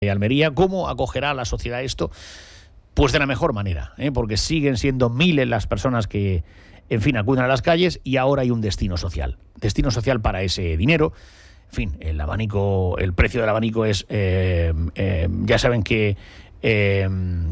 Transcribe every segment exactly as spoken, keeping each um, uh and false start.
de Almería. ¿Cómo acogerá la sociedad esto? Pues de la mejor manera, ¿eh? Porque siguen siendo miles las personas que, en fin, acuden a las calles y ahora hay un destino social. Destino social para ese dinero. En fin, el abanico, el precio del abanico es, eh, eh, ya saben que eh,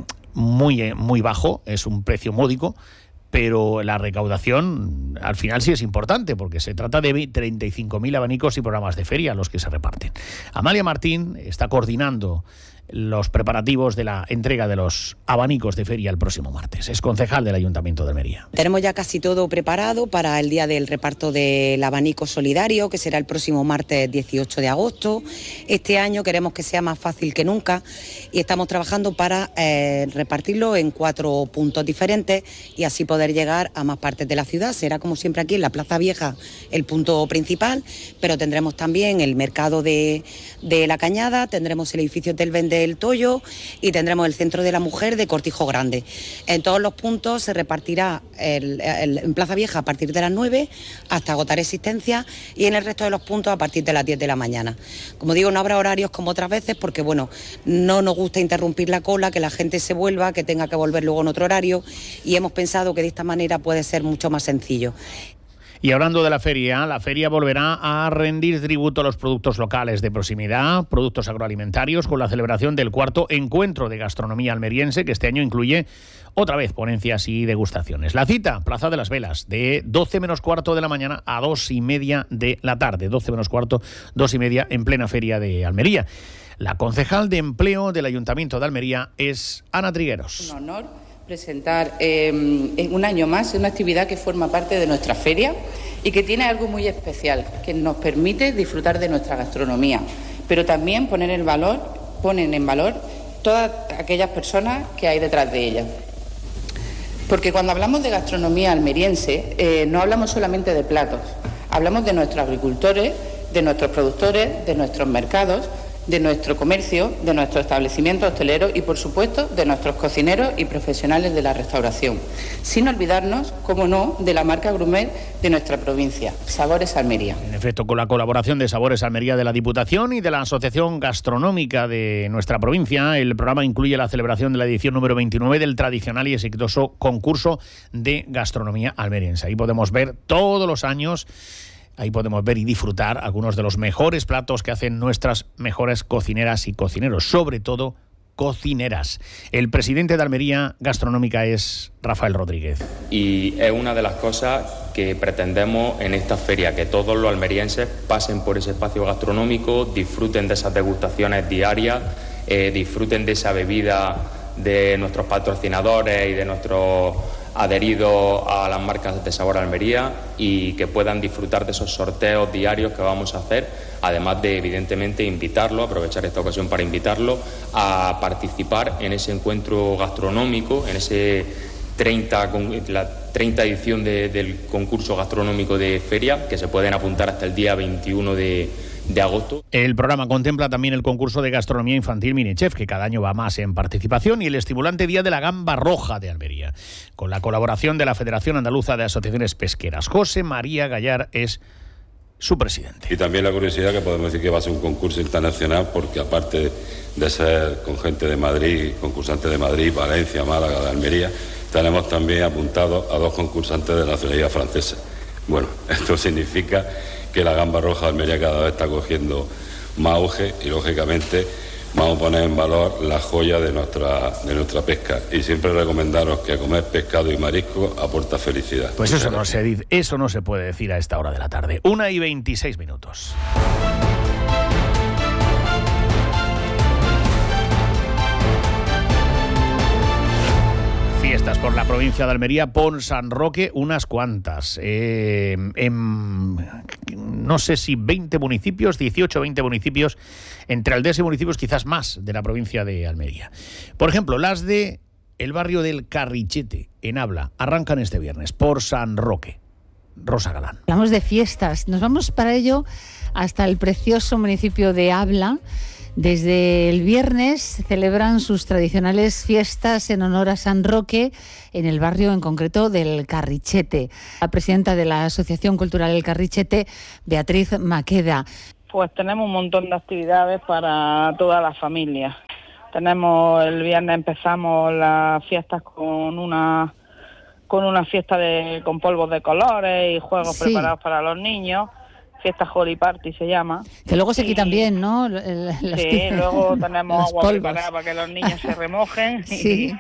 muy, muy bajo, es un precio módico, pero la recaudación al final sí es importante, porque se trata de treinta y cinco mil abanicos y programas de feria los que se reparten. Amalia Martín está coordinando los preparativos de la entrega de los abanicos de feria el próximo martes. Es concejal del Ayuntamiento de Almería. Tenemos ya casi todo preparado para el día del reparto del abanico solidario, que será el próximo martes dieciocho de agosto. Este año queremos que sea más fácil que nunca y estamos trabajando para eh, repartirlo en cuatro puntos diferentes y así poder llegar a más partes de la ciudad. Será como siempre aquí en la Plaza Vieja el punto principal, pero tendremos también el mercado de, de La Cañada, tendremos el edificio del Vende El Toyo y tendremos el Centro de la Mujer de Cortijo Grande. En todos los puntos se repartirá el, el, en Plaza Vieja a partir de las nueve hasta agotar existencia y en el resto de los puntos a partir de las diez de la mañana. Como digo, no habrá horarios como otras veces porque, bueno, no nos gusta interrumpir la cola, que la gente se vuelva, que tenga que volver luego en otro horario y hemos pensado que de esta manera puede ser mucho más sencillo. Y hablando de la feria, la feria volverá a rendir tributo a los productos locales de proximidad, productos agroalimentarios, con la celebración del cuarto encuentro de gastronomía almeriense, que este año incluye otra vez ponencias y degustaciones. La cita, Plaza de las Velas, de doce menos cuarto de la mañana a dos y media de la tarde. doce menos cuarto, dos y media en plena feria de Almería. La concejal de Empleo del Ayuntamiento de Almería es Ana Trigueros. Un honor presentar eh, un año más una actividad que forma parte de nuestra feria y que tiene algo muy especial, que nos permite disfrutar de nuestra gastronomía, pero también poner en valor, ponen en valor todas aquellas personas que hay detrás de ella. Porque cuando hablamos de gastronomía almeriense, eh, no hablamos solamente de platos, hablamos de nuestros agricultores, de nuestros productores, de nuestros mercados, de nuestro comercio, de nuestros establecimientos hosteleros y, por supuesto, de nuestros cocineros y profesionales de la restauración. Sin olvidarnos, como no, de la marca gourmet de nuestra provincia, Sabores Almería. En efecto, con la colaboración de Sabores Almería de la Diputación y de la Asociación Gastronómica de nuestra provincia, el programa incluye la celebración de la edición número veintinueve del tradicional y exitoso concurso de gastronomía almeriense. Ahí podemos ver todos los años... Ahí podemos ver y disfrutar algunos de los mejores platos que hacen nuestras mejores cocineras y cocineros, sobre todo cocineras. El presidente de Almería Gastronómica es Rafael Rodríguez. Y es una de las cosas que pretendemos en esta feria, que todos los almerienses pasen por ese espacio gastronómico, disfruten de esas degustaciones diarias, eh, disfruten de esa bebida de nuestros patrocinadores y de nuestros adheridos a las marcas de Sabor Almería y que puedan disfrutar de esos sorteos diarios que vamos a hacer, además de, evidentemente, invitarlo, aprovechar esta ocasión para invitarlo a participar en ese encuentro gastronómico, en ese treinta, la treinta edición de, del concurso gastronómico de feria, que se pueden apuntar hasta el día veintiuno de de agosto. El programa contempla también el concurso de gastronomía infantil Minichef, que cada año va más en participación, y el estimulante Día de la Gamba Roja de Almería, con la colaboración de la Federación Andaluza de Asociaciones Pesqueras. José María Gallar es su presidente. Y también la curiosidad que podemos decir que va a ser un concurso internacional, porque aparte de ser con gente de Madrid, concursantes de Madrid, Valencia, Málaga, de Almería, tenemos también apuntados a dos concursantes de nacionalidad francesa. Bueno, esto significa que la gamba roja de Almería cada vez está cogiendo más auge y, lógicamente, vamos a poner en valor la joya de nuestra de nuestra pesca. Y siempre recomendaros que comer pescado y marisco aporta felicidad. Pues eso no se dice, eso no se puede decir a esta hora de la tarde. Una y veintiséis minutos. Fiestas por la provincia de Almería, por San Roque, unas cuantas. Eh, en, no sé si veinte municipios, dieciocho o veinte municipios, entre aldeas y municipios quizás más de la provincia de Almería. Por ejemplo, las de el barrio del Carrichete, en Abla, arrancan este viernes por San Roque. Rosa Galán. Hablamos de fiestas. Nos vamos para ello hasta el precioso municipio de Abla. Desde el viernes celebran sus tradicionales fiestas en honor a San Roque en el barrio en concreto del Carrichete. La presidenta de la Asociación Cultural El Carrichete, Beatriz Maqueda. Pues tenemos un montón de actividades para toda la familia. Tenemos, el viernes empezamos las fiestas con una con una fiesta de con polvos de colores y juegos sí. preparados para los niños. Fiesta Holy Party se llama. Que luego se quitan y, bien, ¿no? El, sí, luego tenemos agua polvos. preparada para que los niños se remojen. Sí.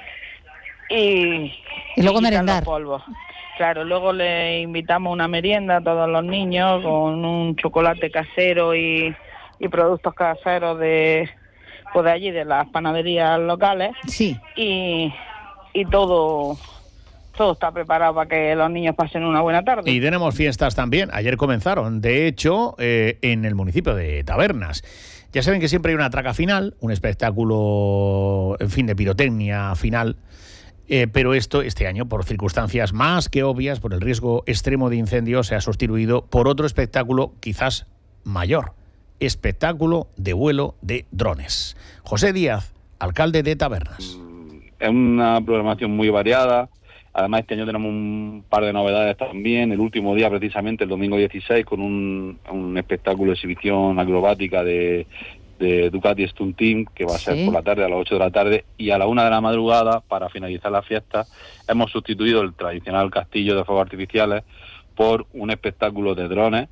Y, y, y luego y merendar. Los polvos. Claro, luego le invitamos una merienda a todos los niños con un chocolate casero y, y productos caseros de, pues de allí, de las panaderías locales. Sí. Y, y todo... Todo está preparado para que los niños pasen una buena tarde. Y tenemos fiestas también. Ayer comenzaron, de hecho, eh, en el municipio de Tabernas. Ya saben que siempre hay una traca final, un espectáculo, en fin, de pirotecnia final. Eh, pero esto, este año, por circunstancias más que obvias, por el riesgo extremo de incendio, se ha sustituido por otro espectáculo quizás mayor. Espectáculo de vuelo de drones. José Díaz, alcalde de Tabernas. Es una programación muy variada. Además, este año tenemos un par de novedades también. El último día, precisamente, el domingo dieciséis, con un, un espectáculo de exhibición acrobática de, de Ducati Stunt Team, que va a ser sí. por la tarde, a las ocho de la tarde, y a la una de la madrugada, para finalizar la fiesta, hemos sustituido el tradicional castillo de fuegos artificiales por un espectáculo de drones,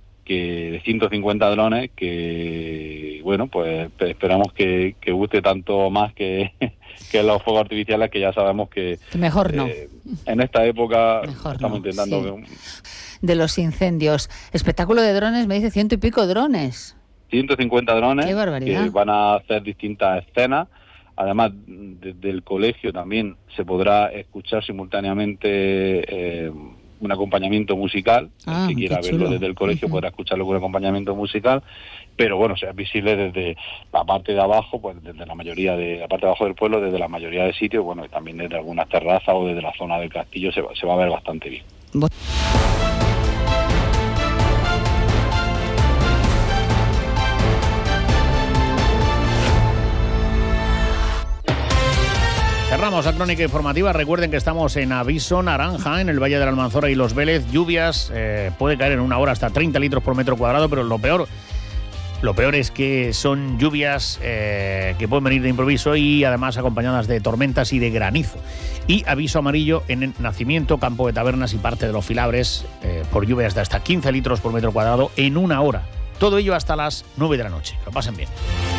que de ciento cincuenta drones, que, bueno, pues esperamos que, que guste tanto más que... que los fuegos artificiales, que ya sabemos que... que mejor no. Eh, en esta época mejor estamos no, intentando... Sí. De los incendios. Espectáculo de drones, me dice ciento y pico drones. ciento cincuenta drones. Qué barbaridad. Que van a hacer distintas escenas. Además, desde el colegio también se podrá escuchar simultáneamente eh, un acompañamiento musical. Ah, el que quiera qué verlo chulo. desde el colegio uh-huh. podrá escucharlo con un acompañamiento musical. Pero bueno, o sea, es visible desde la parte de abajo, pues desde la mayoría de la parte de abajo del pueblo, desde la mayoría de sitios, bueno, y también desde algunas terrazas o desde la zona del castillo se va, se va a ver bastante bien. Cerramos la crónica informativa. Recuerden que estamos en aviso naranja en el Valle de la Almanzora y Los Vélez. Lluvias, eh, puede caer en una hora hasta treinta litros por metro cuadrado, pero lo peor... Lo peor es que son lluvias eh, que pueden venir de improviso y además acompañadas de tormentas y de granizo. Y aviso amarillo en el Nacimiento, Campo de Tabernas y parte de los Filabres eh, por lluvias de hasta quince litros por metro cuadrado en una hora. Todo ello hasta las nueve de la noche. Que lo pasen bien.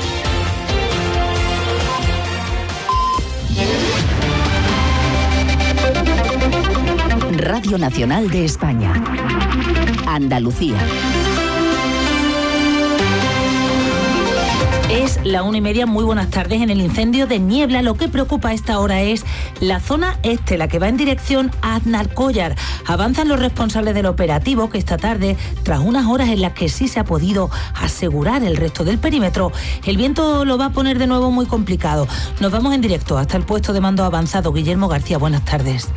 Radio Nacional de España. Andalucía. Es la una y media, muy buenas tardes. En el incendio de Niebla, lo que preocupa a esta hora es la zona este, la que va en dirección a Aznalcóllar. Avanzan los responsables del operativo que esta tarde, tras unas horas en las que sí se ha podido asegurar el resto del perímetro, el viento lo va a poner de nuevo muy complicado. Nos vamos en directo hasta el puesto de mando avanzado. Guillermo García, buenas tardes.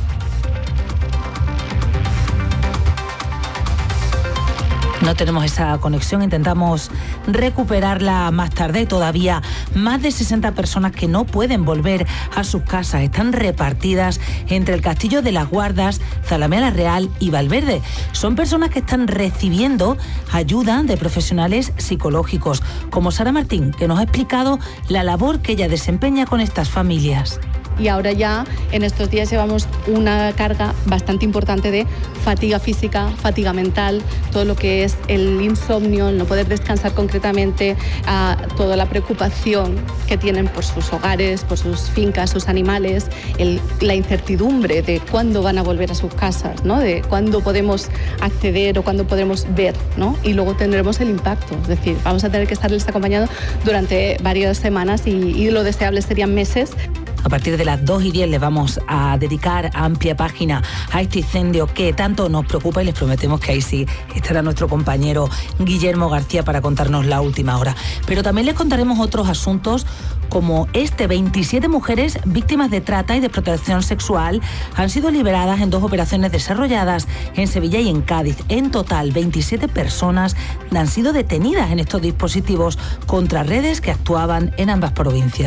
No tenemos esa conexión, intentamos recuperarla más tarde. Hay todavía más de sesenta personas que no pueden volver a sus casas. Están repartidas entre el Castillo de las Guardas, Zalamea Real y Valverde. Son personas que están recibiendo ayuda de profesionales psicológicos, como Sara Martín, que nos ha explicado la labor que ella desempeña con estas familias. Y ahora ya en estos días llevamos una carga bastante importante de fatiga física, fatiga mental, todo lo que es el insomnio, el no poder descansar concretamente, uh, toda la preocupación que tienen por sus hogares, por sus fincas, sus animales, el, la incertidumbre de cuándo van a volver a sus casas, ¿no? De cuándo podemos acceder o cuándo podremos ver, ¿no? Y luego tendremos el impacto, es decir, vamos a tener que estarles acompañando durante varias semanas y, y lo deseable serían meses. A partir de las dos y diez les vamos a dedicar amplia página a este incendio que tanto nos preocupa y les prometemos que ahí sí estará nuestro compañero Guillermo García para contarnos la última hora. Pero también les contaremos otros asuntos como este. veintisiete mujeres víctimas de trata y de explotación sexual han sido liberadas en dos operaciones desarrolladas en Sevilla y en Cádiz. En total, veintisiete personas han sido detenidas en estos dispositivos contra redes que actuaban en ambas provincias.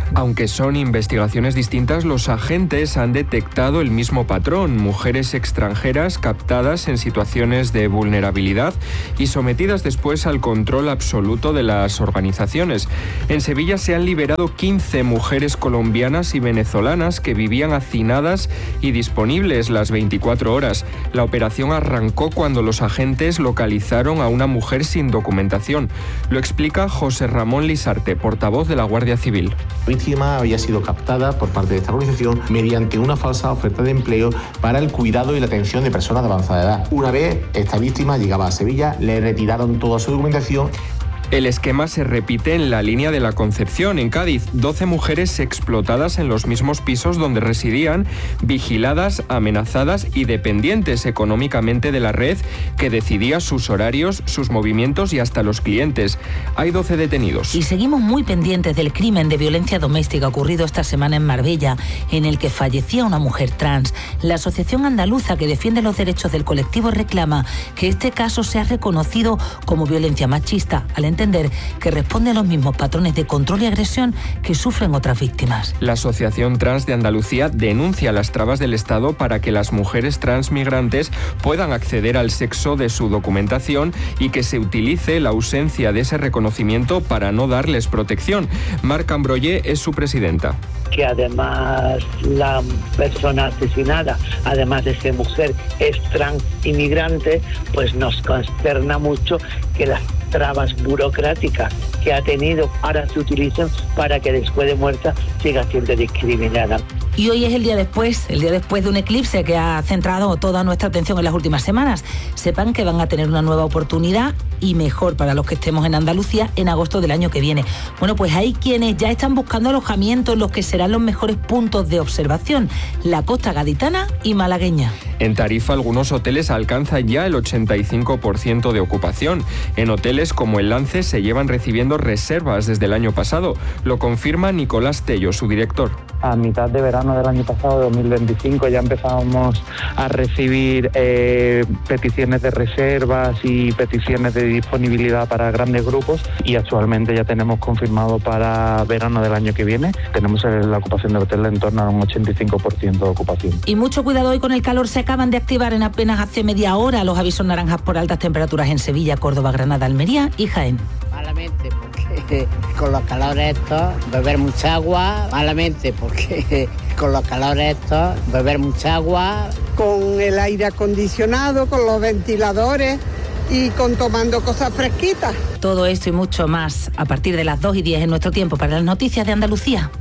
Aunque son investigaciones distintas, los agentes han detectado el mismo patrón: mujeres extranjeras captadas en situaciones de vulnerabilidad y sometidas después al control absoluto de las organizaciones. En Sevilla se han liberado quince mujeres colombianas y venezolanas que vivían hacinadas y disponibles las veinticuatro horas. La operación arrancó cuando los agentes localizaron a una mujer sin documentación. Lo explica José Ramón Lisarte, portavoz de la Guardia Civil. La víctima había sido captada por parte de esta organización mediante una falsa oferta de empleo para el cuidado y la atención de personas de avanzada edad. Una vez esta víctima llegaba a Sevilla, le retiraron toda su documentación. El esquema se repite en la línea de la Concepción, en Cádiz. doce mujeres explotadas en los mismos pisos donde residían, vigiladas, amenazadas y dependientes económicamente de la red que decidía sus horarios, sus movimientos y hasta los clientes. Hay doce detenidos. Y seguimos muy pendientes del crimen de violencia doméstica ocurrido esta semana en Marbella, en el que fallecía una mujer trans. La Asociación Andaluza que defiende los derechos del colectivo reclama que este caso sea reconocido como violencia machista, al entender que responde a los mismos patrones de control y agresión que sufren otras víctimas. La Asociación Trans de Andalucía denuncia las trabas del Estado para que las mujeres transmigrantes puedan acceder al sexo de su documentación y que se utilice la ausencia de ese reconocimiento para no darles protección. Marc Ambroyé es su presidenta. Que además la persona asesinada, además de ser mujer, es trans inmigrante, pues nos consterna mucho que las trabas burocráticas que ha tenido ahora se utilizan para que después de muerta siga siendo discriminada. Y hoy es el día después, el día después de un eclipse que ha centrado toda nuestra atención en las últimas semanas. Sepan que van a tener una nueva oportunidad y mejor para los que estemos en Andalucía en agosto del año que viene. Bueno, pues hay quienes ya están buscando alojamientos en los que serán los mejores puntos de observación: la costa gaditana y malagueña. En Tarifa, algunos hoteles alcanzan ya el ochenta y cinco por ciento de ocupación. En hoteles como el Lance se llevan recibiendo reservas desde el año pasado. Lo confirma Nicolás Tello, su director. A mitad de verano del año pasado, dos mil veinticinco, ya empezábamos a recibir eh, peticiones de reservas y peticiones de disponibilidad para grandes grupos, y actualmente ya tenemos confirmado para verano del año que viene. Tenemos la ocupación de hotel en torno a un ochenta y cinco por ciento de ocupación. Y mucho cuidado hoy con el calor. Se acaban de activar en apenas hace media hora los avisos naranjas por altas temperaturas en Sevilla, Córdoba, Granada, Almería y Jaén. Malamente, porque con los calores estos, beber mucha agua. Malamente, porque con los calores estos, beber mucha agua. Con el aire acondicionado, con los ventiladores y con tomando cosas fresquitas. Todo esto y mucho más a partir de las dos y diez en nuestro tiempo para las noticias de Andalucía.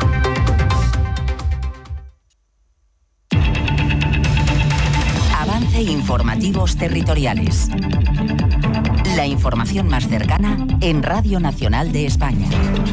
Avance Informativos Territoriales. La información más cercana en Radio Nacional de España.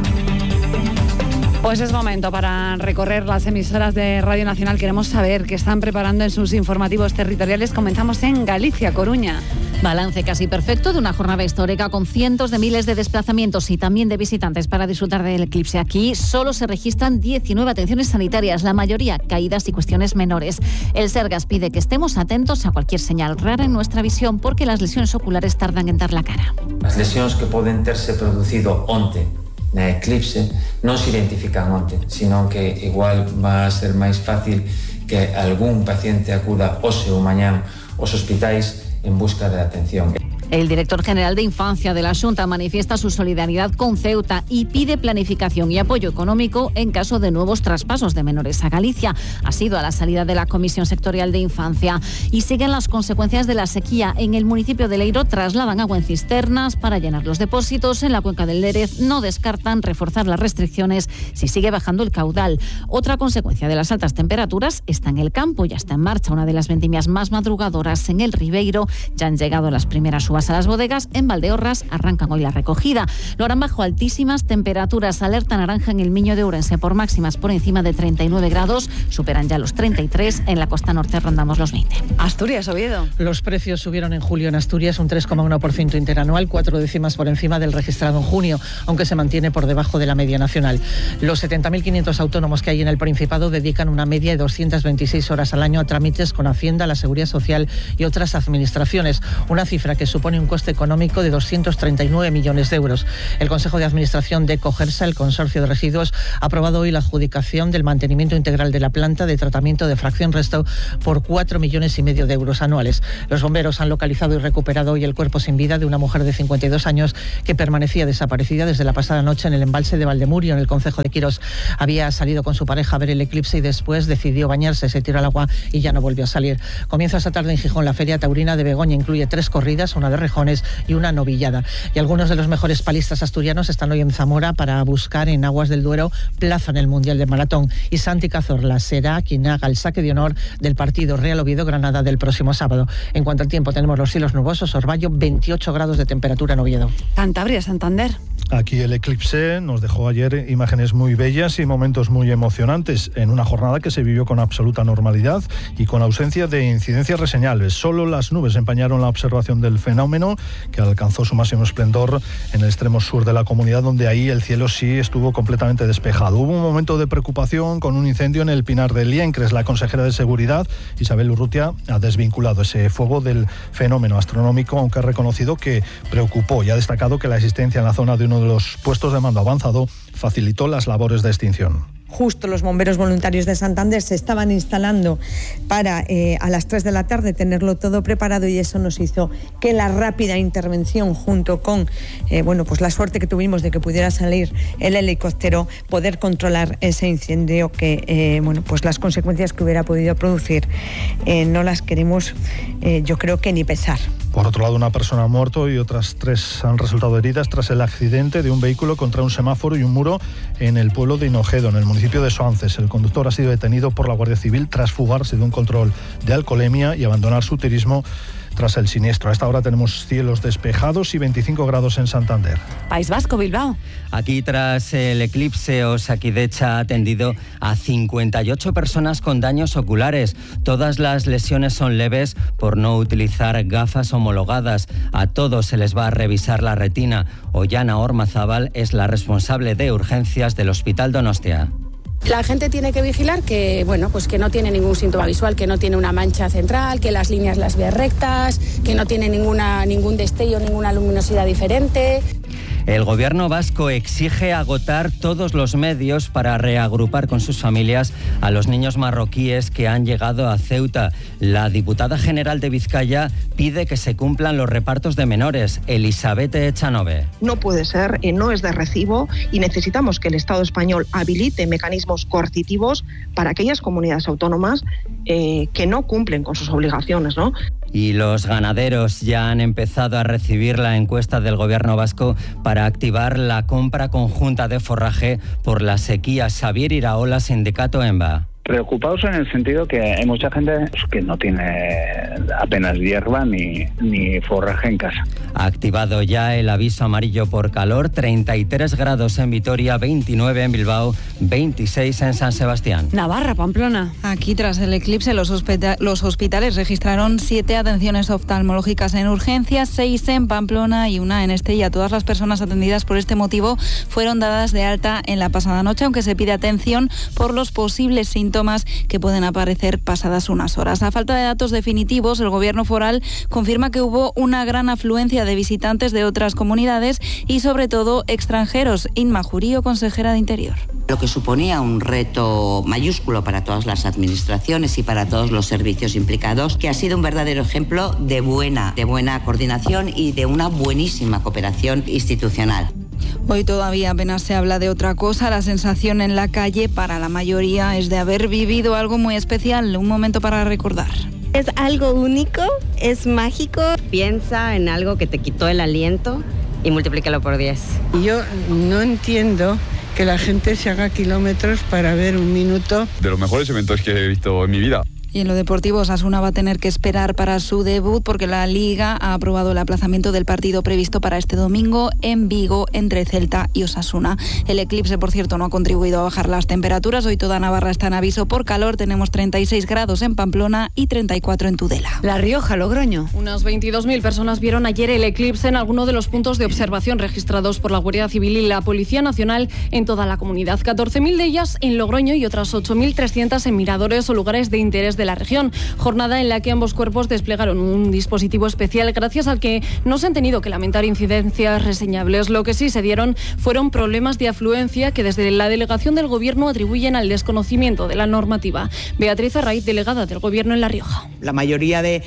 Pues es momento para recorrer las emisoras de Radio Nacional. Queremos saber qué están preparando en sus informativos territoriales. Comenzamos en Galicia, Coruña. Balance casi perfecto de una jornada histórica con cientos de miles de desplazamientos y también de visitantes para disfrutar del eclipse. Aquí solo se registran diecinueve atenciones sanitarias, la mayoría caídas y cuestiones menores. El Sergas pide que estemos atentos a cualquier señal rara en nuestra visión porque las lesiones oculares tardan en dar la cara. As lesións que poden terse producido onte na eclipse non se identifican onte, sino que igual va a ser máis fácil que algún paciente acuda hoxe ou mañán aos hospitais en busca de atención. El director general de Infancia de la Xunta manifiesta su solidaridad con Ceuta y pide planificación y apoyo económico en caso de nuevos traspasos de menores a Galicia. Ha sido a la salida de la Comisión Sectorial de Infancia. Y siguen las consecuencias de la sequía. En el municipio de Leiro trasladan agua en cisternas para llenar los depósitos. En la cuenca del Lérez no descartan reforzar las restricciones si sigue bajando el caudal. Otra consecuencia de las altas temperaturas está en el campo. Ya está en marcha una de las vendimias más madrugadoras en el Ribeiro. Ya han llegado las primeras uvas a las bodegas. En Valdeorras arrancan hoy la recogida. Lo harán bajo altísimas temperaturas. Alerta naranja en el Miño de Ourense por máximas por encima de treinta y nueve grados. Superan ya los treinta y tres. En la costa norte rondamos los veinte. Asturias, Oviedo. Los precios subieron en julio en Asturias un tres coma uno por ciento interanual, cuatro décimas por encima del registrado en junio, aunque se mantiene por debajo de la media nacional. Los setenta mil quinientos autónomos que hay en el Principado dedican una media de doscientas veintiséis horas al año a trámites con Hacienda, la Seguridad Social y otras administraciones. Una cifra que supone supone un coste económico de doscientos treinta y nueve millones de euros. El Consejo de Administración de Cogersa, el consorcio de residuos, ha aprobado hoy la adjudicación del mantenimiento integral de la planta de tratamiento de fracción resto por cuatro millones y medio de euros anuales. Los bomberos han localizado y recuperado hoy el cuerpo sin vida de una mujer de cincuenta y dos años que permanecía desaparecida desde la pasada noche en el embalse de Valdemurio, en el concejo de Quirós. Había salido con su pareja a ver el eclipse y después decidió bañarse, se tiró al agua y ya no volvió a salir. Comienza esta tarde en Gijón la Feria Taurina de Begoña. Incluye tres corridas, una de rejones y una novillada. Y algunos de los mejores palistas asturianos están hoy en Zamora para buscar en Aguas del Duero plaza en el Mundial de Maratón. Y Santi Cazorla será quien haga el saque de honor del partido Real Oviedo-Granada del próximo sábado. En cuanto al tiempo, tenemos los cielos nubosos, Orvallo, veintiocho grados de temperatura en Oviedo. Cantabria, Santander. Aquí el eclipse nos dejó ayer imágenes muy bellas y momentos muy emocionantes en una jornada que se vivió con absoluta normalidad y con ausencia de incidencias reseñables. Solo las nubes empañaron la observación del fenómeno, que alcanzó su máximo esplendor en el extremo sur de la comunidad, donde ahí el cielo sí estuvo completamente despejado. Hubo un momento de preocupación con un incendio en el Pinar de Liencres. La consejera de Seguridad, Isabel Urrutia, ha desvinculado ese fuego del fenómeno astronómico, aunque ha reconocido que preocupó y ha destacado que la existencia en la zona de uno de los puestos de mando avanzado facilitó las labores de extinción. Justo los bomberos voluntarios de Santander se estaban instalando para eh, a las tres de la tarde tenerlo todo preparado, y eso nos hizo que la rápida intervención, junto con eh, bueno, pues la suerte que tuvimos de que pudiera salir el helicóptero, poder controlar ese incendio que eh, bueno, pues las consecuencias que hubiera podido producir eh, no las queremos eh, yo creo que ni pensar. Por otro lado, una persona ha muerto y otras tres han resultado heridas tras el accidente de un vehículo contra un semáforo y un muro en el pueblo de Hinojedo, en el municipio de Soances. El conductor ha sido detenido por la Guardia Civil tras fugarse de un control de alcoholemia y abandonar su turismo tras el siniestro. A esta hora tenemos cielos despejados y veinticinco grados en Santander. País Vasco, Bilbao. Aquí, tras el eclipse, Osakidetza ha atendido a cincuenta y ocho personas con daños oculares. Todas las lesiones son leves por no utilizar gafas homologadas. A todos se les va a revisar la retina. Ollana Ormazábal es la responsable de urgencias del Hospital Donostia. La gente tiene que vigilar que, bueno, pues que no tiene ningún síntoma visual, que no tiene una mancha central, que las líneas las ve rectas, que no tiene ninguna, ningún destello, ninguna luminosidad diferente. El gobierno vasco exige agotar todos los medios para reagrupar con sus familias a los niños marroquíes que han llegado a Ceuta. La diputada general de Vizcaya pide que se cumplan los repartos de menores. Elizabeth Echanove. No puede ser, eh, no es de recibo, y necesitamos que el Estado español habilite mecanismos coercitivos para aquellas comunidades autónomas eh, que no cumplen con sus obligaciones, ¿no? Y los ganaderos ya han empezado a recibir la encuesta del gobierno vasco para activar la compra conjunta de forraje por la sequía. Xavier Iraola, Sindicato EMBA. Preocupados en el sentido que hay mucha gente que no tiene apenas hierba ni, ni forraje en casa. Ha activado ya el aviso amarillo por calor, treinta y tres grados en Vitoria, veintinueve en Bilbao, veintiséis en San Sebastián. Navarra, Pamplona. Aquí, tras el eclipse, los, hospita- los hospitales registraron siete atenciones oftalmológicas en urgencias, seis en Pamplona y una en Estella. Todas las personas atendidas por este motivo fueron dadas de alta en la pasada noche, aunque se pide atención por los posibles síntomas que pueden aparecer pasadas unas horas. A falta de datos definitivos, el gobierno foral confirma que hubo una gran afluencia de visitantes de otras comunidades y sobre todo extranjeros. Inma Jurío, consejera de Interior. Lo que suponía un reto mayúsculo para todas las administraciones y para todos los servicios implicados, que ha sido un verdadero ejemplo de buena, de buena coordinación y de una buenísima cooperación institucional. Hoy todavía apenas se habla de otra cosa. La sensación en la calle para la mayoría es de haber vivido algo muy especial, un momento para recordar. Es algo único, es mágico. Piensa en algo que te quitó el aliento y multiplícalo por diez. Yo no entiendo que la gente se haga kilómetros para ver un minuto. De los mejores eventos que he visto en mi vida. Y en lo deportivo, Osasuna va a tener que esperar para su debut porque la Liga ha aprobado el aplazamiento del partido previsto para este domingo en Vigo entre Celta y Osasuna. El eclipse, por cierto, no ha contribuido a bajar las temperaturas. Hoy toda Navarra está en aviso por calor. Tenemos treinta y seis grados en Pamplona y treinta y cuatro en Tudela. La Rioja, Logroño. Unas veintidós mil personas vieron ayer el eclipse en alguno de los puntos de observación registrados por la Guardia Civil y la Policía Nacional en toda la comunidad. catorce mil de ellas en Logroño y otras ocho mil trescientas en miradores o lugares de interés de la región. Jornada en la que ambos cuerpos desplegaron un dispositivo especial gracias al que no se han tenido que lamentar incidencias reseñables. Lo que sí se dieron fueron problemas de afluencia que desde la delegación del Gobierno atribuyen al desconocimiento de la normativa. Beatriz Arraiz, delegada del Gobierno en La Rioja. La mayoría de,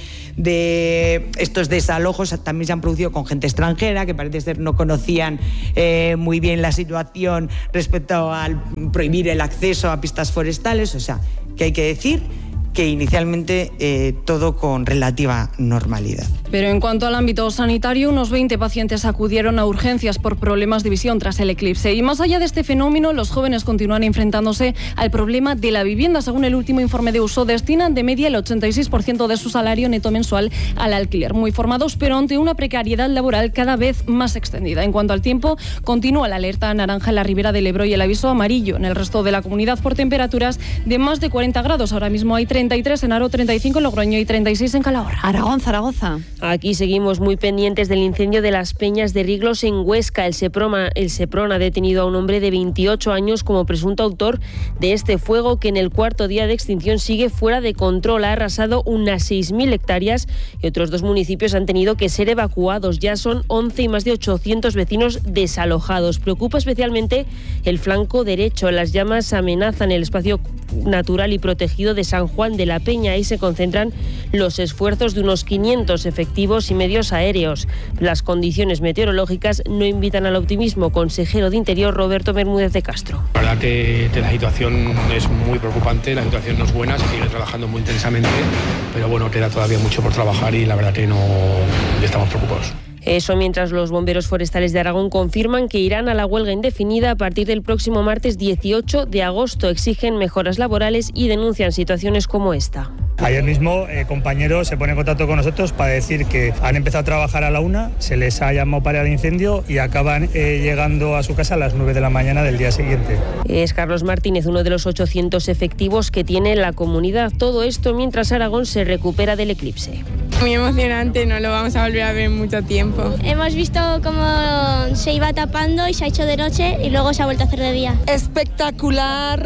de estos desalojos también se han producido con gente extranjera que parece ser no conocían eh, muy bien la situación respecto al prohibir el acceso a pistas forestales. O sea, que hay que decir que inicialmente eh, todo con relativa normalidad. Pero en cuanto al ámbito sanitario, unos veinte pacientes acudieron a urgencias por problemas de visión tras el eclipse. Y más allá de este fenómeno, los jóvenes continúan enfrentándose al problema de la vivienda. Según el último informe de Uso, destinan de media el ochenta y seis por ciento de su salario neto mensual al alquiler. Muy formados, pero ante una precariedad laboral cada vez más extendida. En cuanto al tiempo, continúa la alerta naranja en la Ribera del Ebro y el aviso amarillo en el resto de la comunidad por temperaturas de más de cuarenta grados. Ahora mismo hay treinta y tres en Haro, treinta y cinco en Logroño y treinta y seis en Calahorra. Aragón, Zaragoza. Aquí seguimos muy pendientes del incendio de las Peñas de Riglos en Huesca. El Seprona, el Seprona ha detenido a un hombre de veintiocho años como presunto autor de este fuego que en el cuarto día de extinción sigue fuera de control. Ha arrasado unas seis mil hectáreas y otros dos municipios han tenido que ser evacuados. Ya son once y más de ochocientos vecinos desalojados. Preocupa especialmente el flanco derecho. Las llamas amenazan el espacio natural y protegido de San Juan de la Peña. Ahí se concentran los esfuerzos de unos quinientos efectivos y medios aéreos. Las condiciones meteorológicas no invitan al optimismo. Consejero de Interior Roberto Bermúdez de Castro. La verdad que, que la situación es muy preocupante, la situación no es buena, se sigue trabajando muy intensamente, pero bueno, queda todavía mucho por trabajar y la verdad que no estamos preocupados. Eso mientras los bomberos forestales de Aragón confirman que irán a la huelga indefinida a partir del próximo martes dieciocho de agosto. Exigen mejoras laborales y denuncian situaciones como esta. Ayer mismo eh, compañeros se ponen en contacto con nosotros para decir que han empezado a trabajar a la una, se les ha llamado para el incendio y acaban eh, llegando a su casa a las nueve de la mañana del día siguiente. Es Carlos Martínez, uno de los ochocientos efectivos que tiene la comunidad. Todo esto mientras Aragón se recupera del eclipse. Muy emocionante, no lo vamos a volver a ver en mucho tiempo. Hemos visto cómo se iba tapando y se ha hecho de noche y luego se ha vuelto a hacer de día. ¡Espectacular!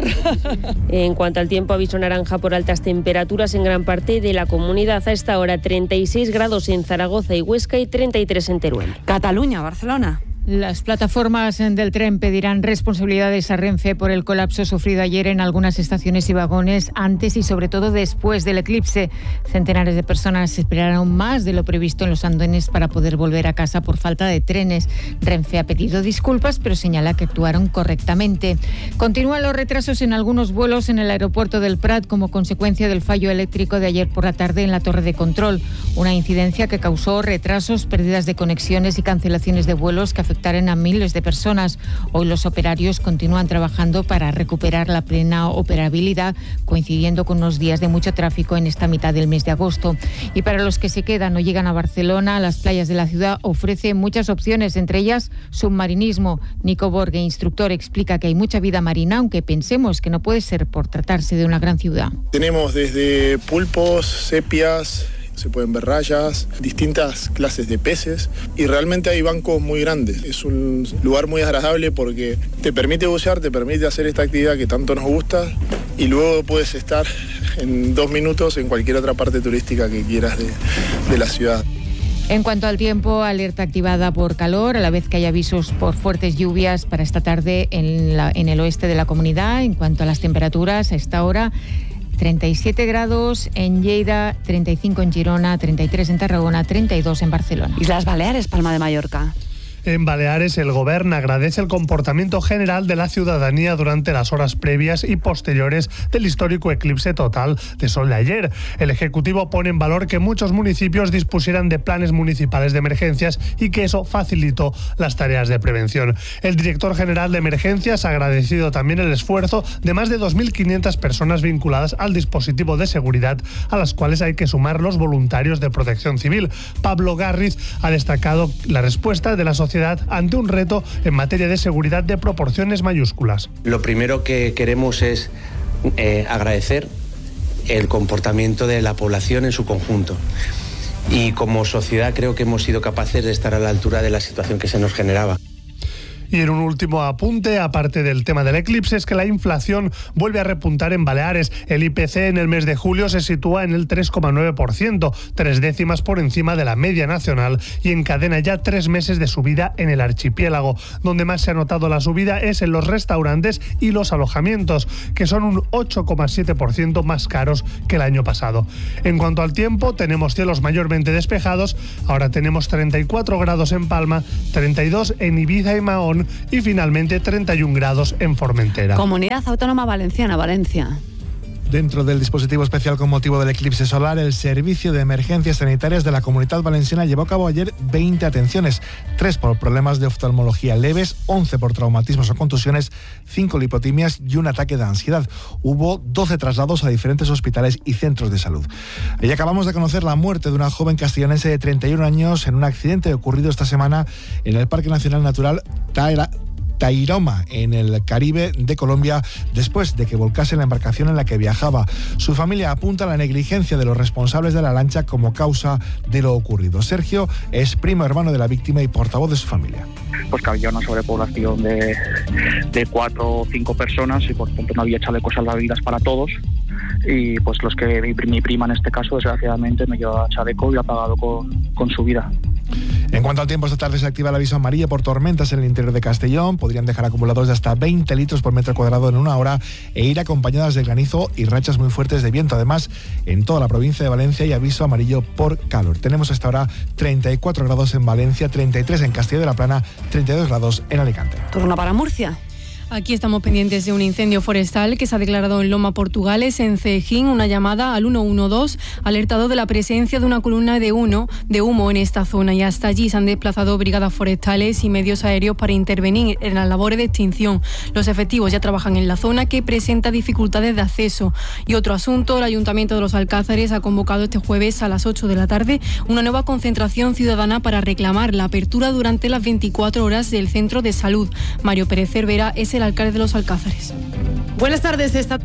En cuanto al tiempo, aviso naranja por altas temperaturas en gran parte de la comunidad. A esta hora treinta y seis grados en Zaragoza y Huesca y treinta y tres en Teruel. Cataluña, Barcelona. Las plataformas del tren pedirán responsabilidades a Renfe por el colapso sufrido ayer en algunas estaciones y vagones antes y sobre todo después del eclipse. Centenares de personas esperaron más de lo previsto en los andenes para poder volver a casa por falta de trenes. Renfe ha pedido disculpas, pero señala que actuaron correctamente. Continúan los retrasos en algunos vuelos en el aeropuerto del Prat como consecuencia del fallo eléctrico de ayer por la tarde en la torre de control. Una incidencia que causó retrasos, pérdidas de conexiones y cancelaciones de vuelos que afectaron a miles de personas. Hoy los operarios continúan trabajando para recuperar la plena operabilidad, coincidiendo con unos días de mucho tráfico en esta mitad del mes de agosto. Y para los que se quedan o llegan a Barcelona, las playas de la ciudad ofrecen muchas opciones, entre ellas submarinismo. Nico Borge, instructor, explica que hay mucha vida marina, aunque pensemos que no puede ser por tratarse de una gran ciudad. Tenemos desde pulpos, sepias, se pueden ver rayas, distintas clases de peces y realmente hay bancos muy grandes. Es un lugar muy agradable porque te permite bucear, te permite hacer esta actividad que tanto nos gusta y luego puedes estar en dos minutos en cualquier otra parte turística que quieras de, de la ciudad. En cuanto al tiempo, alerta activada por calor, a la vez que hay avisos por fuertes lluvias para esta tarde en, la, en el oeste de la comunidad. En cuanto a las temperaturas, a esta hora treinta y siete grados en Lleida, treinta y cinco en Girona, treinta y tres en Tarragona, treinta y dos en Barcelona. Islas Baleares, Palma de Mallorca. En Baleares, el Govern agradece el comportamiento general de la ciudadanía durante las horas previas y posteriores del histórico eclipse total de sol de ayer. El Ejecutivo pone en valor que muchos municipios dispusieran de planes municipales de emergencias y que eso facilitó las tareas de prevención. El director general de Emergencias ha agradecido también el esfuerzo de más de dos mil quinientas personas vinculadas al dispositivo de seguridad, a las cuales hay que sumar los voluntarios de Protección Civil. Pablo Garriz ha destacado la respuesta de la sociedad ante un reto en materia de seguridad de proporciones mayúsculas. Lo primero que queremos es eh, agradecer el comportamiento de la población en su conjunto. Y como sociedad creo que hemos sido capaces de estar a la altura de la situación que se nos generaba. Y en un último apunte, aparte del tema del eclipse, es que la inflación vuelve a repuntar en Baleares. El I P C en el mes de julio se sitúa en el tres coma nueve por ciento, tres décimas por encima de la media nacional, y encadena ya tres meses de subida en el archipiélago. Donde más se ha notado la subida es en los restaurantes y los alojamientos, que son un ocho coma siete por ciento más caros que el año pasado. En cuanto al tiempo, tenemos cielos mayormente despejados. Ahora tenemos treinta y cuatro grados en Palma, treinta y dos en Ibiza y Mahón, y finalmente treinta y un grados en Formentera. Comunidad Autónoma Valenciana, Valencia. Dentro del dispositivo especial con motivo del eclipse solar, el Servicio de Emergencias Sanitarias de la Comunidad Valenciana llevó a cabo ayer veinte atenciones, tres por problemas de oftalmología leves, once por traumatismos o contusiones, cinco lipotimias y un ataque de ansiedad. Hubo doce traslados a diferentes hospitales y centros de salud. Y acabamos de conocer la muerte de una joven castellonense de treinta y un años en un accidente ocurrido esta semana en el Parque Nacional Natural Taira Tairoma, en el Caribe de Colombia, después de que volcase la embarcación en la que viajaba. Su familia apunta a la negligencia de los responsables de la lancha como causa de lo ocurrido. Sergio es primo hermano de la víctima y portavoz de su familia. Pues que había una sobrepoblación de, de cuatro o cinco personas y por tanto no había chalecos salvavidas para todos. Y pues los que mi, mi prima en este caso, desgraciadamente, me llevaba chaleco y ha pagado con, con su vida. En cuanto al tiempo, esta tarde se activa el aviso amarillo por tormentas en el interior de Castellón. Podrían dejar acumulados de hasta veinte litros por metro cuadrado en una hora e ir acompañadas de granizo y rachas muy fuertes de viento. Además, en toda la provincia de Valencia hay aviso amarillo por calor. Tenemos hasta ahora treinta y cuatro grados en Valencia, treinta y tres en Castilla de la Plana, treinta y dos grados en Alicante. Turno para Murcia. Aquí estamos pendientes de un incendio forestal que se ha declarado en Loma Portugales, en Cejín. Una llamada al ciento doce ha alertado de la presencia de una columna de humo, de humo en esta zona, y hasta allí se han desplazado brigadas forestales y medios aéreos para intervenir en las labores de extinción. Los efectivos ya trabajan en la zona, que presenta dificultades de acceso. Y otro asunto, el Ayuntamiento de Los Alcázares ha convocado este jueves a las ocho de la tarde una nueva concentración ciudadana para reclamar la apertura durante las veinticuatro horas del centro de salud. Mario Pérez Cervera es el alcalde de Los Alcázares. Buenas tardes. Esta...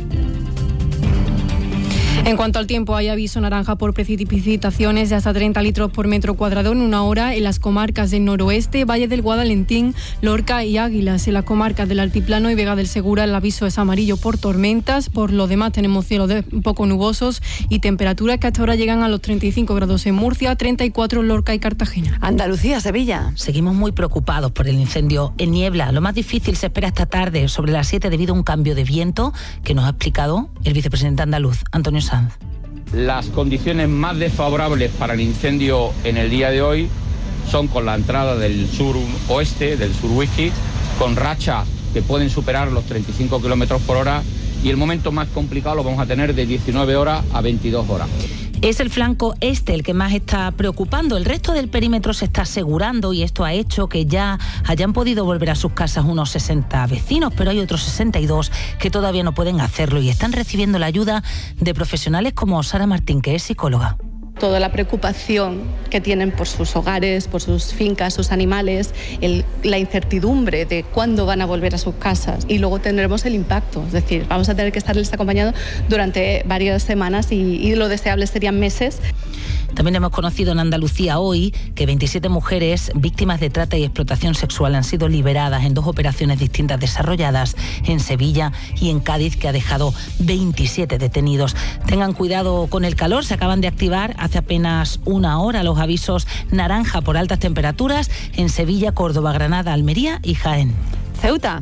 En cuanto al tiempo, hay aviso naranja por precipitaciones de hasta treinta litros por metro cuadrado en una hora en las comarcas del noroeste, Valle del Guadalentín, Lorca y Águilas. En las comarcas del Altiplano y Vega del Segura el aviso es amarillo por tormentas. Por lo demás tenemos cielos de un poco nubosos y temperaturas que hasta ahora llegan a los treinta y cinco grados en Murcia, treinta y cuatro en Lorca y Cartagena. Andalucía, Sevilla. Seguimos muy preocupados por el incendio en Niebla. Lo más difícil se espera esta tarde, sobre las siete, debido a un cambio de viento que nos ha explicado el vicepresidente andaluz, Antonio Sanz. Las condiciones más desfavorables para el incendio en el día de hoy son con la entrada del sur oeste, del sur whisky, con rachas que pueden superar los treinta y cinco kilómetros por hora, y el momento más complicado lo vamos a tener de diecinueve horas a veintidós horas. Es el flanco este el que más está preocupando. El resto del perímetro se está asegurando y esto ha hecho que ya hayan podido volver a sus casas unos sesenta vecinos, pero hay otros sesenta y dos que todavía no pueden hacerlo y están recibiendo la ayuda de profesionales como Sara Martín, que es psicóloga. Toda la preocupación que tienen por sus hogares, por sus fincas, sus animales, el, la incertidumbre de cuándo van a volver a sus casas, y luego tendremos el impacto, es decir, vamos a tener que estarles acompañando durante varias semanas y, y lo deseable serían meses. También hemos conocido en Andalucía hoy que veintisiete mujeres víctimas de trata y explotación sexual han sido liberadas en dos operaciones distintas desarrolladas en Sevilla y en Cádiz, que ha dejado veintisiete detenidos. Tengan cuidado con el calor, se acaban de activar hace apenas una hora los avisos naranja por altas temperaturas en Sevilla, Córdoba, Granada, Almería y Jaén. Ceuta.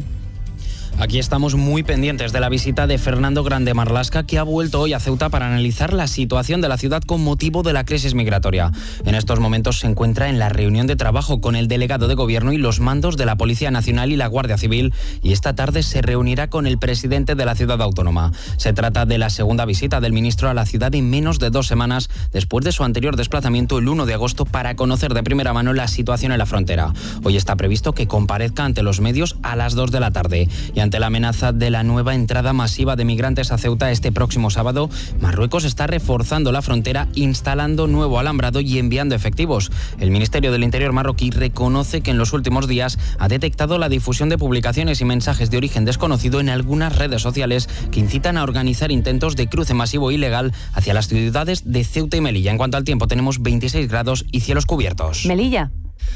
Aquí estamos muy pendientes de la visita de Fernando Grande Marlaska, que ha vuelto hoy a Ceuta para analizar la situación de la ciudad con motivo de la crisis migratoria. En estos momentos se encuentra en la reunión de trabajo con el delegado de gobierno y los mandos de la Policía Nacional y la Guardia Civil, y esta tarde se reunirá con el presidente de la ciudad autónoma. Se trata de la segunda visita del ministro a la ciudad en menos de dos semanas, después de su anterior desplazamiento el primero de agosto para conocer de primera mano la situación en la frontera. Hoy está previsto que comparezca ante los medios a las dos de la tarde. Y ante la amenaza de la nueva entrada masiva de migrantes a Ceuta este próximo sábado, Marruecos está reforzando la frontera, instalando nuevo alambrado y enviando efectivos. El Ministerio del Interior marroquí reconoce que en los últimos días ha detectado la difusión de publicaciones y mensajes de origen desconocido en algunas redes sociales que incitan a organizar intentos de cruce masivo ilegal hacia las ciudades de Ceuta y Melilla. En cuanto al tiempo, tenemos veintiséis grados y cielos cubiertos. Melilla.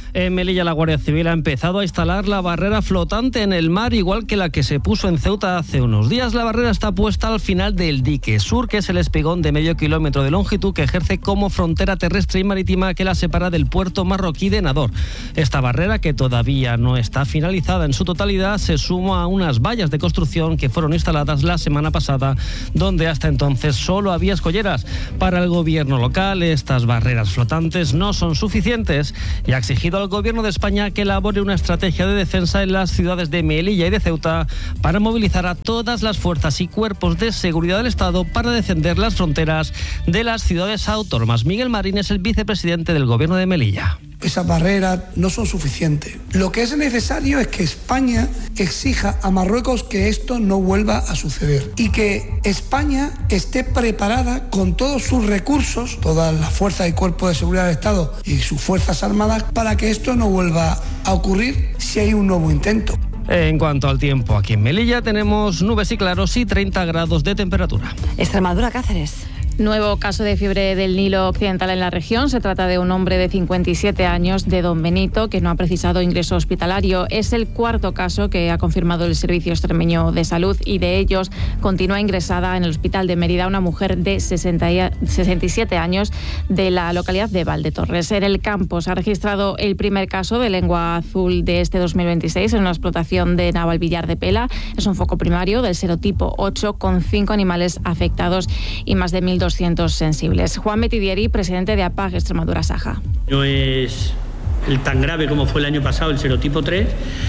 En Melilla la Guardia Civil ha empezado a instalar la barrera flotante en el mar, igual que la que se puso en Ceuta hace unos días. La barrera está puesta al final del dique sur, que es el espigón de medio kilómetro de longitud que ejerce como frontera terrestre y marítima que la separa del puerto marroquí de Nador. Esta barrera, que todavía no está finalizada en su totalidad, se suma a unas vallas de construcción que fueron instaladas la semana pasada, donde hasta entonces solo había escolleras. Para el gobierno local, estas barreras flotantes no son suficientes y ha exigido al Gobierno de España que elabore una estrategia de defensa en las ciudades de Melilla y de Ceuta para movilizar a todas las fuerzas y cuerpos de seguridad del Estado para defender las fronteras de las ciudades autónomas. Miguel Marín es el vicepresidente del Gobierno de Melilla. Esas barreras no son suficientes. Lo que es necesario es que España exija a Marruecos que esto no vuelva a suceder y que España esté preparada con todos sus recursos, todas las fuerzas y cuerpos de seguridad del Estado y sus fuerzas armadas, para que esto no vuelva a ocurrir si hay un nuevo intento. En cuanto al tiempo, aquí en Melilla tenemos nubes y claros y treinta grados de temperatura. Extremadura, Cáceres. Nuevo caso de fiebre del Nilo Occidental en la región. Se trata de un hombre de cincuenta y siete años de Don Benito que no ha precisado ingreso hospitalario. Es el cuarto caso que ha confirmado el Servicio Extremeño de Salud y de ellos continúa ingresada en el Hospital de Mérida una mujer de sesenta y siete años de la localidad de Valdetorres. En el campo se ha registrado el primer caso de lengua azul de este dos mil veintiséis en una explotación de Navalvillar de Pela. Es un foco primario del serotipo ocho con cinco animales afectados y más de mil doscientos sensibles. Juan Metidieri, presidente de APAG Extremadura Saja. No es el tan grave como fue el año pasado el serotipo tres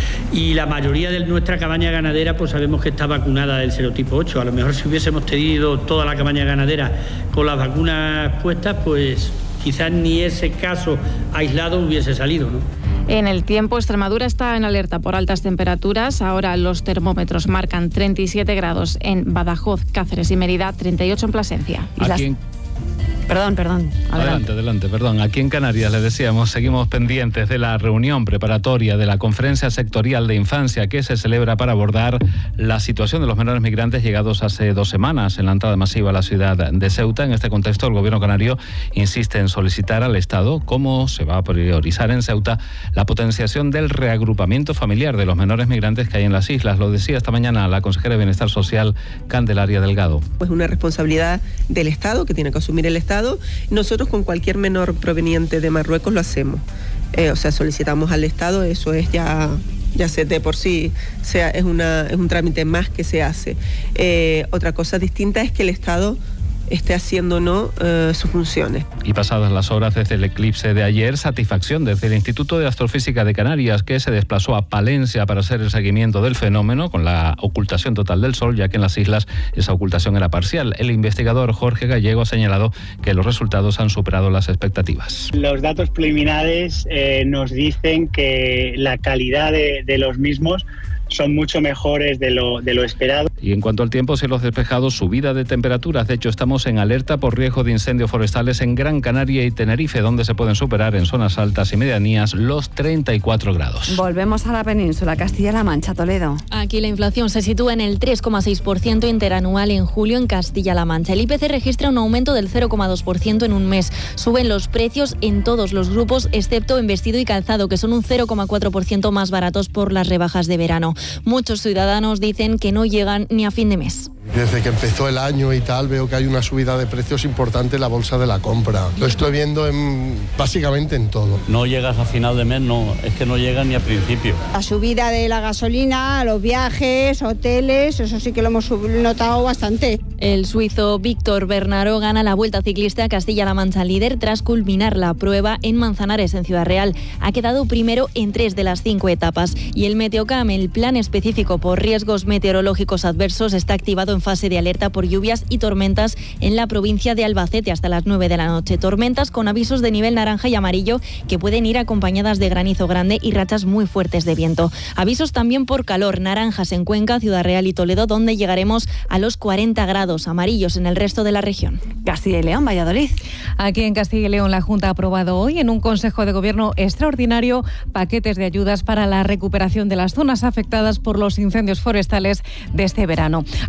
y la mayoría de nuestra cabaña ganadera pues sabemos que está vacunada del serotipo ocho. A lo mejor si hubiésemos tenido toda la cabaña ganadera con las vacunas puestas, pues quizás ni ese caso aislado hubiese salido, ¿no? En el tiempo, Extremadura está en alerta por altas temperaturas. Ahora los termómetros marcan treinta y siete grados en Badajoz, Cáceres y Mérida, treinta y ocho en Plasencia. ¿A las... quién? Perdón, perdón. Adelante. adelante, adelante, perdón. Aquí en Canarias, les decíamos, seguimos pendientes de la reunión preparatoria de la Conferencia Sectorial de Infancia que se celebra para abordar la situación de los menores migrantes llegados hace dos semanas en la entrada masiva a la ciudad de Ceuta. En este contexto, el Gobierno canario insiste en solicitar al Estado cómo se va a priorizar en Ceuta la potenciación del reagrupamiento familiar de los menores migrantes que hay en las islas. Lo decía esta mañana la consejera de Bienestar Social, Candelaria Delgado. Pues una responsabilidad del Estado que tiene que asumir el Estado. Nosotros con cualquier menor proveniente de Marruecos lo hacemos. Eh, o sea, solicitamos al Estado, eso es ya, ya sé, de por sí, sea, es, una, es un trámite más que se hace. Eh, otra cosa distinta es que el Estado esté haciendo o no eh, sus funciones. Y pasadas las horas desde el eclipse de ayer, satisfacción desde el Instituto de Astrofísica de Canarias, que se desplazó a Palencia para hacer el seguimiento del fenómeno con la ocultación total del Sol, ya que en las islas esa ocultación era parcial. El investigador Jorge Gallego ha señalado que los resultados han superado las expectativas. Los datos preliminares eh, nos dicen que la calidad de, de los mismos son mucho mejores de lo, de lo esperado. Y en cuanto al tiempo, cielos despejados, subida de temperaturas. De hecho, estamos en alerta por riesgo de incendios forestales en Gran Canaria y Tenerife, donde se pueden superar en zonas altas y medianías los treinta y cuatro grados. Volvemos a la península, Castilla-La Mancha, Toledo. Aquí la inflación se sitúa en el tres coma seis por ciento interanual en julio en Castilla-La Mancha. El I P C registra un aumento del cero coma dos por ciento en un mes. Suben los precios en todos los grupos, excepto en vestido y calzado, que son un cero coma cuatro por ciento más baratos por las rebajas de verano. Muchos ciudadanos dicen que no llegan ni a fin de mes. Desde que empezó el año y tal, veo que hay una subida de precios importante en la bolsa de la compra. Lo estoy viendo en, básicamente en todo. No llegas a final de mes, no, es que no llegas ni a principio. La subida de la gasolina, los viajes, hoteles, eso sí que lo hemos notado bastante. El suizo Víctor Bernaró gana la Vuelta Ciclista Castilla-La Mancha líder tras culminar la prueba en Manzanares, en Ciudad Real. Ha quedado primero en tres de las cinco etapas y el Meteocam, el plan específico por riesgos meteorológicos adversos, está activado en fase de alerta por lluvias y tormentas en la provincia de Albacete hasta las nueve de la noche. Tormentas con avisos de nivel naranja y amarillo que pueden ir acompañadas de granizo grande y rachas muy fuertes de viento. Avisos también por calor, naranjas en Cuenca, Ciudad Real y Toledo, donde llegaremos a los cuarenta grados, amarillos en el resto de la región. Castilla y León, Valladolid. Aquí en Castilla y León la Junta ha aprobado hoy en un Consejo de Gobierno extraordinario paquetes de ayudas para la recuperación de las zonas afectadas por los incendios forestales de este verano. Además,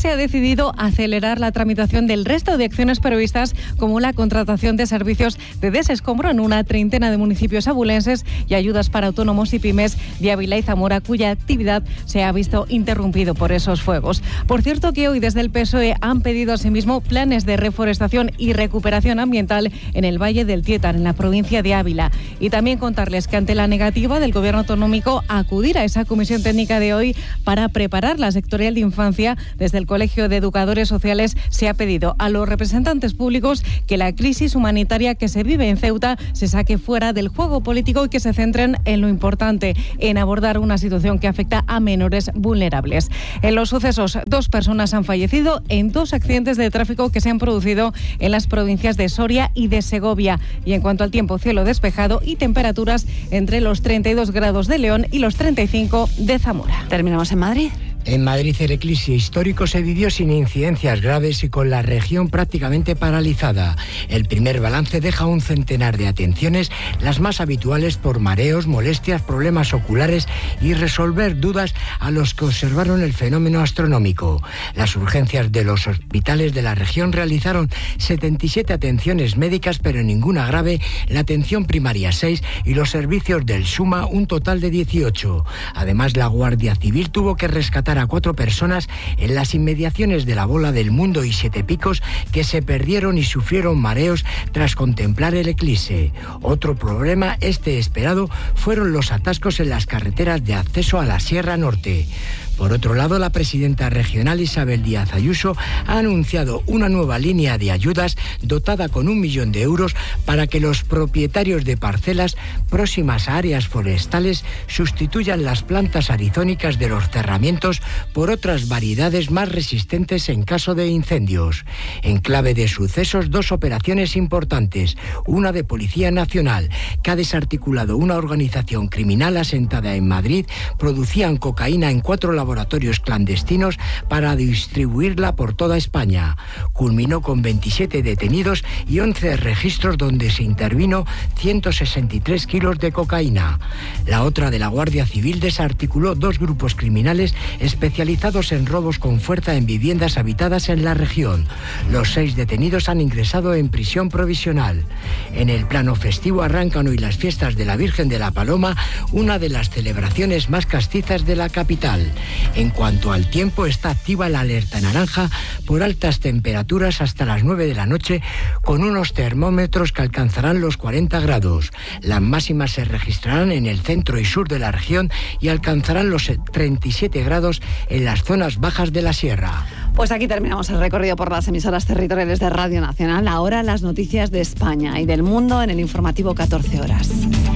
se ha decidido acelerar la tramitación del resto de acciones previstas, como la contratación de servicios de desescombro en una treintena de municipios abulenses y ayudas para autónomos y pymes de Ávila y Zamora, cuya actividad se ha visto interrumpido por esos fuegos. Por cierto que hoy desde el P S O E han pedido asimismo planes de reforestación y recuperación ambiental en el Valle del Tietar, en la provincia de Ávila. Y también contarles que ante la negativa del Gobierno autonómico a acudir a esa comisión técnica de hoy para preparar la sectorial de infancia, desde el Colegio de Educadores Sociales se ha pedido a los representantes públicos que la crisis humanitaria que se vive en Ceuta se saque fuera del juego político y que se centren en lo importante, en abordar una situación que afecta a menores vulnerables. En los sucesos, dos personas han fallecido en dos accidentes de tráfico que se han producido en las provincias de Soria y de Segovia. Y en cuanto al tiempo, cielo despejado y temperaturas entre los treinta y dos grados de León y los treinta y cinco de Zamora. Terminamos en Madrid. En Madrid el eclipse histórico se vivió sin incidencias graves y con la región prácticamente paralizada. El primer balance deja un centenar de atenciones, las más habituales por mareos, molestias, problemas oculares y resolver dudas a los que observaron el fenómeno astronómico. Las urgencias de los hospitales de la región realizaron setenta y siete atenciones médicas, pero ninguna grave, la atención primaria seis y los servicios del SUMA un total de dieciocho. Además, la Guardia Civil tuvo que rescatar a cuatro personas en las inmediaciones de la Bola del Mundo y Siete Picos que se perdieron y sufrieron mareos tras contemplar el eclipse. Otro problema, este esperado, fueron los atascos en las carreteras de acceso a la Sierra Norte. Por otro lado, la presidenta regional Isabel Díaz Ayuso ha anunciado una nueva línea de ayudas dotada con un millón de euros para que los propietarios de parcelas próximas a áreas forestales sustituyan las plantas arizónicas de los cerramientos por otras variedades más resistentes en caso de incendios. En clave de sucesos, dos operaciones importantes. Una de Policía Nacional, que ha desarticulado una organización criminal asentada en Madrid. Producían cocaína en cuatro laboratorios clandestinos para distribuirla por toda España. Culminó con veintisiete detenidos y once registros donde se intervino ciento sesenta y tres kilos de cocaína. La otra, de la Guardia Civil, desarticuló dos grupos criminales especializados en robos con fuerza en viviendas habitadas en la región. Los seis detenidos han ingresado en prisión provisional. En el plano festivo arrancan hoy las fiestas de la Virgen de la Paloma, una de las celebraciones más castizas de la capital. En cuanto al tiempo, está activa la alerta naranja por altas temperaturas hasta las nueve de la noche, con unos termómetros que alcanzarán los cuarenta grados. Las máximas se registrarán en el centro y sur de la región y alcanzarán los treinta y siete grados en las zonas bajas de la sierra. Pues aquí terminamos el recorrido por las emisoras territoriales de Radio Nacional. Ahora las noticias de España y del mundo en el informativo catorce horas.